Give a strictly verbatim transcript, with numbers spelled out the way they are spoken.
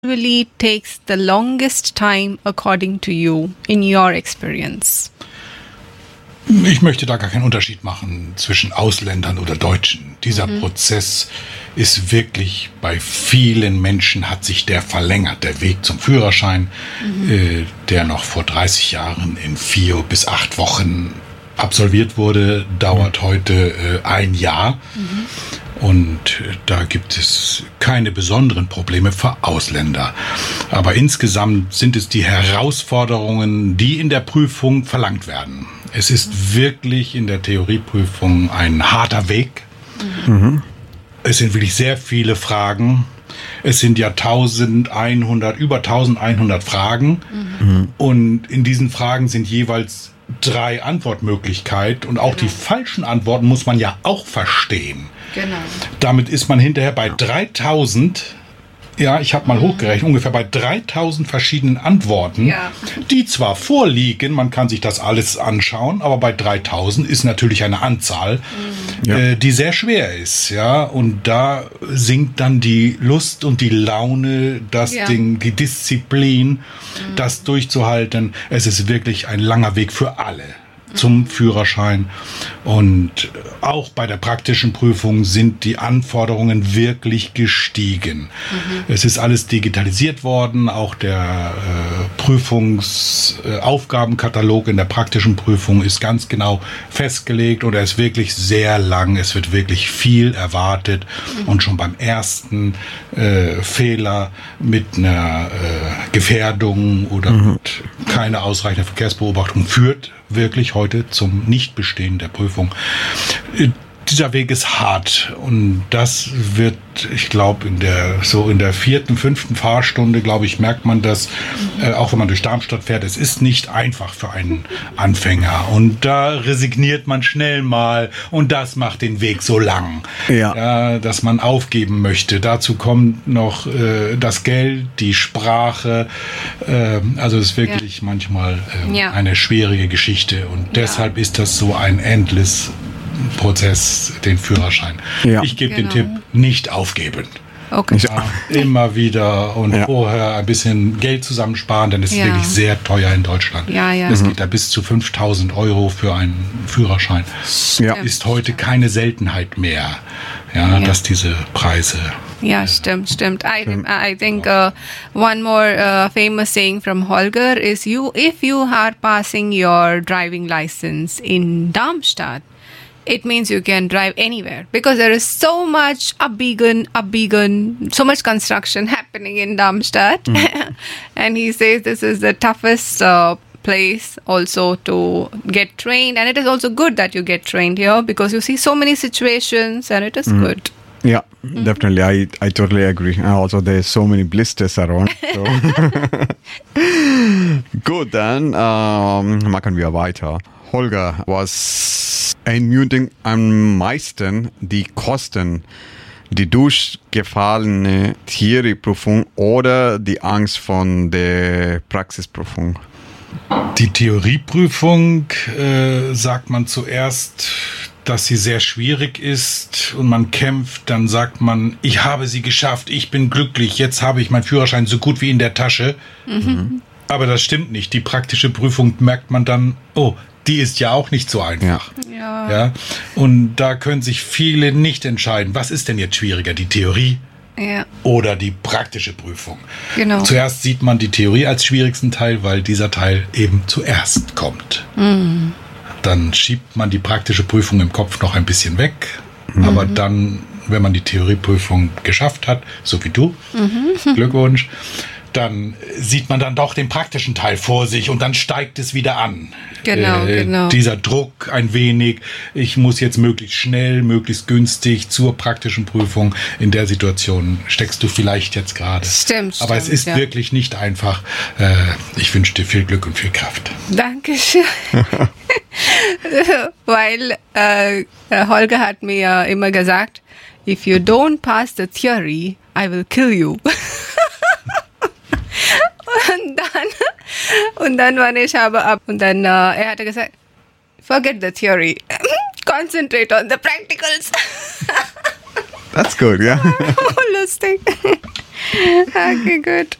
usually takes the longest time according to you in your experience? Ich möchte da gar keinen Unterschied machen zwischen Ausländern oder Deutschen. Dieser mhm. Prozess ist wirklich, bei vielen Menschen hat sich der verlängert. Der Weg zum Führerschein, mhm. äh, der noch vor dreißig Jahren in vier bis acht Wochen absolviert wurde, dauert mhm. heute äh, ein Jahr. Mhm. Und da gibt es keine besonderen Probleme für Ausländer. Aber insgesamt sind es die Herausforderungen, die in der Prüfung verlangt werden. Es ist wirklich in der Theorieprüfung ein harter Weg. Mhm. Es sind wirklich sehr viele Fragen. Es sind ja elfhundert, über elfhundert Fragen. Mhm. Und in diesen Fragen sind jeweils drei Antwortmöglichkeiten. Und auch genau. die falschen Antworten muss man ja auch verstehen. Genau. Damit ist man hinterher bei dreitausend, ja, ich habe mal mhm. hochgerechnet, ungefähr bei dreitausend verschiedenen Antworten, ja. die zwar vorliegen, man kann sich das alles anschauen, aber bei dreitausend ist natürlich eine Anzahl, mhm. ja. äh, die sehr schwer ist, ja, und da sinkt dann die Lust und die Laune, das ja. Ding, die Disziplin, mhm. das durchzuhalten. Es ist wirklich ein langer Weg für alle zum Führerschein, und auch bei der praktischen Prüfung sind die Anforderungen wirklich gestiegen. Mhm. Es ist alles digitalisiert worden, auch der äh, Prüfungsaufgabenkatalog äh, in der praktischen Prüfung ist ganz genau festgelegt und er ist wirklich sehr lang, es wird wirklich viel erwartet mhm. und schon beim ersten äh, Fehler mit einer äh, Gefährdung oder mhm. mit keiner ausreichenden Verkehrsbeobachtung führt wirklich heute zum Nichtbestehen der Prüfung. Dieser Weg ist hart und das wird, ich glaube, in der so in der vierten, fünften Fahrstunde, glaube ich, merkt man das, mhm. äh, auch wenn man durch Darmstadt fährt. Es ist nicht einfach für einen Anfänger und da resigniert man schnell mal und das macht den Weg so lang, ja. Ja, dass man aufgeben möchte. Dazu kommt noch äh, das Geld, die Sprache. Äh, also es ist wirklich ja. manchmal äh, ja. eine schwierige Geschichte und deshalb ja. ist das so ein endless Prozess, den Führerschein. Ja. Ich gebe genau. den Tipp, nicht aufgeben. Okay. Ja, immer wieder und ja. vorher ein bisschen Geld zusammensparen, denn es ist ja. wirklich sehr teuer in Deutschland. Ja, ja. Es geht da bis zu fünftausend Euro für einen Führerschein. Ja. Ist heute keine Seltenheit mehr, ja, ja. dass diese Preise... Yeah, stimmt, stimmt. I I think uh, one more uh, famous saying from Holger is you if you are passing your driving license in Darmstadt, it means you can drive anywhere because there is so much abbiegen, abbiegen, so much construction happening in Darmstadt. Mm. And he says this is the toughest uh, place also to get trained, and it is also good that you get trained here because you see so many situations and it is mm. good. Yeah, mm-hmm. definitely. I, I totally agree. Also, there's so many blisters around. So. Gut, dann ähm, machen wir weiter. Holger, was ermüdet am meisten die Kosten, die durchgefallene Theorieprüfung oder die Angst von der Praxisprüfung? Die Theorieprüfung äh, sagt man zuerst, dass sie sehr schwierig ist und man kämpft, dann sagt man, ich habe sie geschafft, ich bin glücklich, jetzt habe ich meinen Führerschein so gut wie in der Tasche. Mhm. Aber das stimmt nicht. Die praktische Prüfung merkt man dann, oh, die ist ja auch nicht so einfach. Ja. Ja. Und da können sich viele nicht entscheiden, was ist denn jetzt schwieriger, die Theorie ja. oder die praktische Prüfung. Genau. Zuerst sieht man die Theorie als schwierigsten Teil, weil dieser Teil eben zuerst kommt. Mhm. Dann schiebt man die praktische Prüfung im Kopf noch ein bisschen weg. Mhm. Aber dann, wenn man die Theorieprüfung geschafft hat, so wie du, mhm. Glückwunsch, dann sieht man dann doch den praktischen Teil vor sich und dann steigt es wieder an. Genau, äh, genau. Dieser Druck ein wenig. Ich muss jetzt möglichst schnell, möglichst günstig zur praktischen Prüfung. In der Situation steckst du vielleicht jetzt gerade. Stimmt, Aber stimmt, es ist ja. wirklich nicht einfach. Äh, ich wünsche dir viel Glück und viel Kraft. Dankeschön. Weil äh, Holger hat mir immer gesagt, if you don't pass the theory, I will kill you. Und dann, und dann war ich habe ab und dann, uh, er hatte gesagt, forget the theory, concentrate on the practicals. That's good, ja. Yeah. Oh, lustig. Okay, good.